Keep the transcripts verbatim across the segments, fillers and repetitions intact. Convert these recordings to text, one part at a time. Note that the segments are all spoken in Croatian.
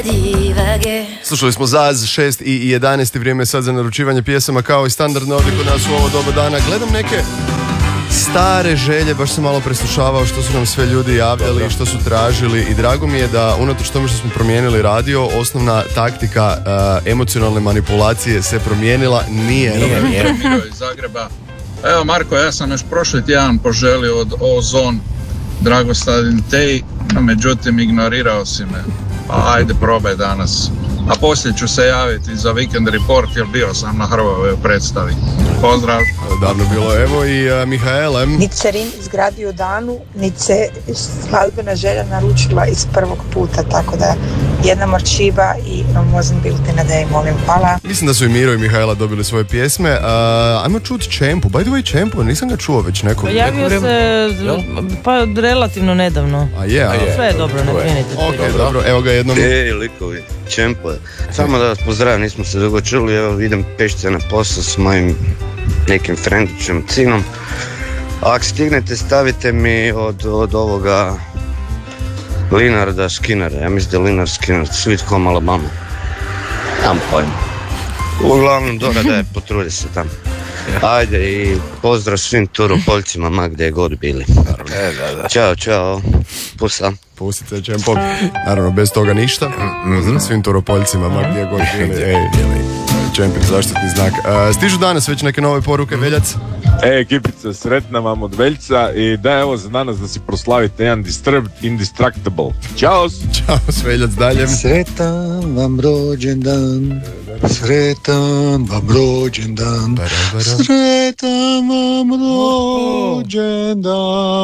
Slušali smo Zaz, šest i jedanaest, vrijeme je sad za naručivanje pjesama kao i standardno ovdje kod nas u ovo doba dana. Gledam neke stare želje, baš sam malo preslušavao što su nam sve ljudi javljali, što su tražili i drago mi je da unatoč tome što smo promijenili radio, osnovna taktika uh, emocionalne manipulacije se promijenila, nije. Nije, nije. Iz Zagreba. Evo Marko, ja sam još prošli tjedan poželio od Ozon Dragostadin Tej, no međutim ignorirao si me. Pa ajde probaj danas. A poslije ću se javiti za Weekend Report jer bio sam na Hrvovoj predstavi. Pozdrav. Davno bilo, evo i uh, Mihaela. Nit se Rim izgradio danu, nit se sladbena želja naručila iz prvog puta, tako da jedna morčiba i Mozen Bilte na dej, molim, hvala. Mislim da su i Miro i Mihaela dobili svoje pjesme. Uh, ajmo čuti Čempu. By the way, Čempu, nisam ga čuo već neko. Javio neko se pa relativno nedavno. A je, a je. Sve je dobro, ne brinite. Ok, dobro, evo ga jednom. Ej, likovi, Čempo je. Samo da vas pozdravim, nismo se dugo čuli, evo idem pešce na posao s mojim nekim frendićem, cinom. Ako stignete, stavite mi od, od ovoga Linarda Skinnera, ja mislim da je Linard Skinner, Sweet Home Alabama. Tam pojma. Uglavnom, Dora da je, potrudi se tam. Ajde i pozdrav svim turopoljcima, ma gdje je god bili. Ćao, čao, pusa. Pusite Čempo. Naravno, bez toga ništa. Pozdrav svim turopoljcima, ma gdje god bili. Ej, Čempin, zaštitni znak. Uh, stižu danas već neke nove poruke, Veljac? E, ekipice, sretna vam od Veljca i da evo za danas da si proslavite jedan Disturbed Indestructible. Ćao! Ćao, Veljac, dalje. Sretan vam rođendan, sretan vam rođendan, sretan vam rođendan.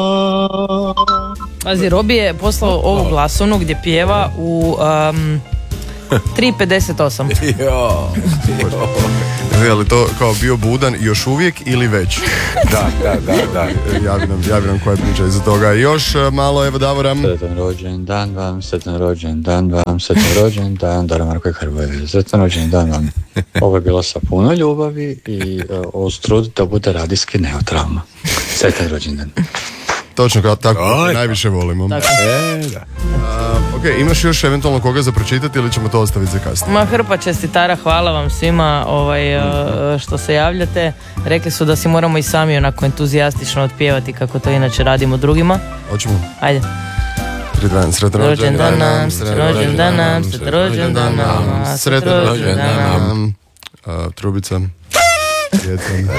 Pazi, Robi je poslao ovu glasovnu gdje pjeva u um, tri pedeset osam. Jo, je li to kao bio budan još uvijek ili već? Da, da, da, da. Javi nam, javi nam koja je priča iza toga. Još malo, evo Davora. Sretan rođendan vam, sretan rođendan vam, sretan rođendan, Dara Marko i Hrvoje. Sretan rođendan vam. Ovo je bilo sa puno ljubavi i uh, uz trud da bude radijski neutralno. Sretan rođendan. Točno, kao tako, Oj, najviše volimo. Tako. E, da. Uh, ok, imaš još eventualno koga za pročitati ili ćemo to ostaviti za kasnije? Ma hrpa čestitara, hvala vam svima ovaj, uh, što se javljate. Rekli su da si moramo i sami onako entuzijastično otpjevati kako to inače radimo drugima. Hoćemo? Ajde. Sretan rođendan nam, sretan rođendan nam, sretan rođendan nam, sretan rođendan nam. Trubica. Djecom.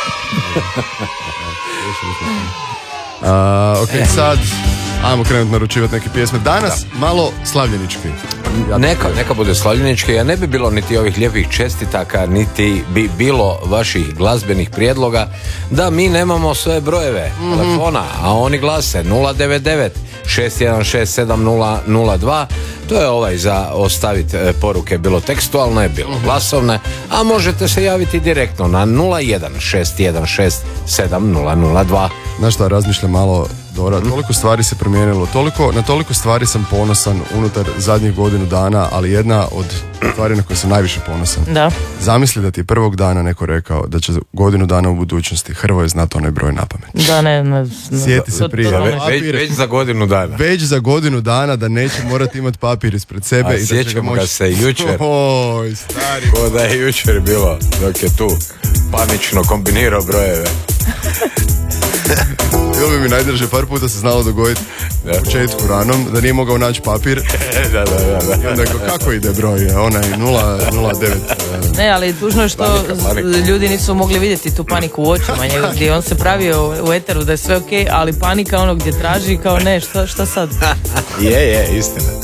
Uh, ok, sad ajmo krenuti naručivati neke pjesme. Danas da. Malo slavljenički. Ja neka, neka bude slavljenički, a ne bi bilo niti ovih lijepih čestitaka, niti bi bilo vaših glazbenih prijedloga da mi nemamo sve brojeve mm-hmm. telefona, a oni glase nula devet devet šest jedan šest sedam nula nula dva. To je ovaj za ostaviti poruke, bilo tekstualne, bilo glasovne, a možete se javiti direktno na nula jedan šest jedan šest sedam nula nula dva. Znaš šta, razmišljam malo, Dora, toliko stvari se promijenilo, toliko, na toliko stvari sam ponosan unutar zadnjih godinu dana, ali jedna od stvari na koje sam najviše ponosan. Da. Zamisli da ti je prvog dana neko rekao da će godinu dana u budućnosti Hrvoje znati onaj broj na pamet. Da, ne, ne, ne. Sjeti se prije. Ve, već, već za godinu dana. Već za godinu dana da neće morati imati papir ispred sebe. A i da će sjećamo ga moći... ga se jučer. Oj, stari. Ko da je jučer bilo dok je tu panično kombinirao brojeve. Bilo bi mi najdrže, par puta se znalo dogoditi u početku ranom da nije mogao naći papir. da, da, da, da. I onda kako ide broj, onaj nula nula devet. Ne, ali tužno je što panika, panika. Ljudi nisu mogli vidjeti tu paniku u očima njegov, gdje on se pravio u eteru da je sve ok, ali panika ono gdje traži kao ne, šta, šta sad? je, je, istina.